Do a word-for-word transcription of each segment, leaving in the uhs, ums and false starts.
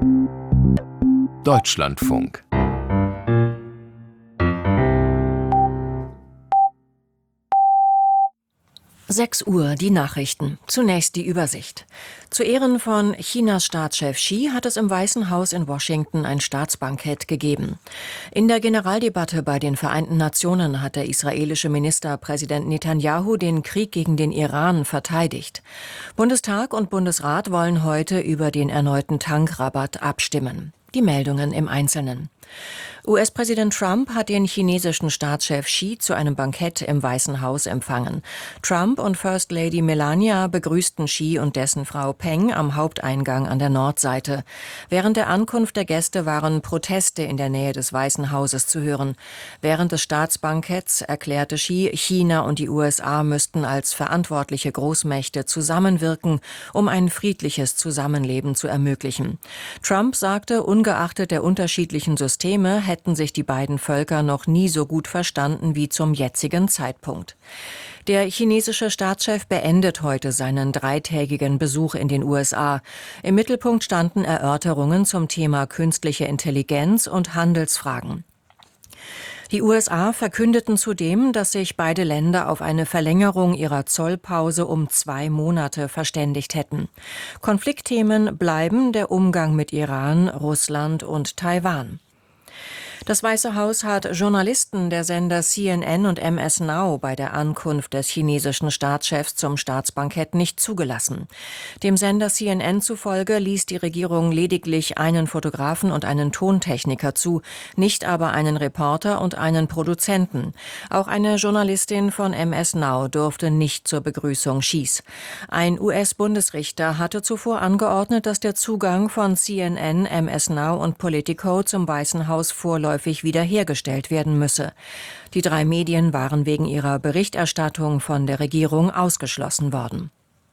Deutschlandfunk. sechs Uhr, die Nachrichten. Zunächst die Übersicht. Zu Ehren von Chinas Staatschef Xi hat es im Weißen Haus in Washington ein Staatsbankett gegeben. In der Generaldebatte bei den Vereinten Nationen hat der israelische Ministerpräsident Netanyahu den Krieg gegen den Iran verteidigt. Bundestag und Bundesrat wollen heute über den erneuten Tankrabatt abstimmen. Die Meldungen im Einzelnen. U S-Präsident Trump hat den chinesischen Staatschef Xi zu einem Bankett im Weißen Haus empfangen. Trump und First Lady Melania begrüßten Xi und dessen Frau Peng am Haupteingang an der Nordseite. Während der Ankunft der Gäste waren Proteste in der Nähe des Weißen Hauses zu hören. Während des Staatsbanketts erklärte Xi, China und die U S A müssten als verantwortliche Großmächte zusammenwirken, um ein friedliches Zusammenleben zu ermöglichen. Trump sagte, ungeachtet der unterschiedlichen Systeme hätten sich die beiden Völker noch nie so gut verstanden wie zum jetzigen Zeitpunkt. Der chinesische Staatschef beendet heute seinen dreitägigen Besuch in den U S A. Im Mittelpunkt standen Erörterungen zum Thema künstliche Intelligenz und Handelsfragen. Die U S A verkündeten zudem, dass sich beide Länder auf eine Verlängerung ihrer Zollpause um zwei Monate verständigt hätten. Konfliktthemen bleiben der Umgang mit Iran, Russland und Taiwan. Das Weiße Haus hat Journalisten der Sender C N N und M S Now bei der Ankunft des chinesischen Staatschefs zum Staatsbankett nicht zugelassen. Dem Sender C N N zufolge ließ die Regierung lediglich einen Fotografen und einen Tontechniker zu, nicht aber einen Reporter und einen Produzenten. Auch eine Journalistin von M S Now durfte nicht zur Begrüßung Xis. Ein U S-Bundesrichter hatte zuvor angeordnet, dass der Zugang von C N N, M S Now und Politico zum Weißen Haus vorläufig wiederhergestellt werden müsse. Die drei Medien waren wegen ihrer Berichterstattung von der Regierung ausgeschlossen worden.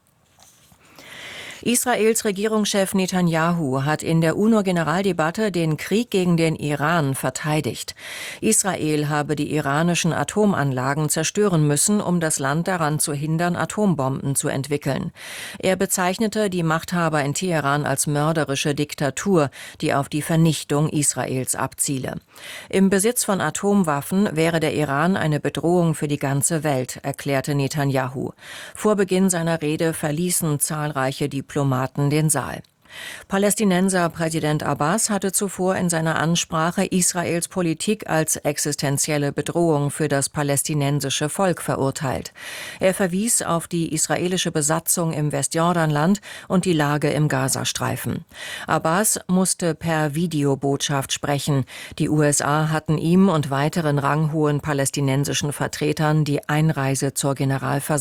Israels Regierungschef Netanyahu hat in der UNO-Generaldebatte den Krieg gegen den Iran verteidigt. Israel habe die iranischen Atomanlagen zerstören müssen, um das Land daran zu hindern, Atombomben zu entwickeln. Er bezeichnete die Machthaber in Teheran als mörderische Diktatur, die auf die Vernichtung Israels abziele. Im Besitz von Atomwaffen wäre der Iran eine Bedrohung für die ganze Welt, erklärte Netanyahu. Vor Beginn seiner Rede verließen zahlreiche Diplomaten den Saal. Palästinenser Präsident Abbas hatte zuvor in seiner Ansprache Israels Politik als existenzielle Bedrohung für das palästinensische Volk verurteilt. Er verwies auf die israelische Besatzung im Westjordanland und die Lage im Gazastreifen. Abbas musste per Videobotschaft sprechen. Die U S A hatten ihm und weiteren ranghohen palästinensischen Vertretern die Einreise zur Generalversammlung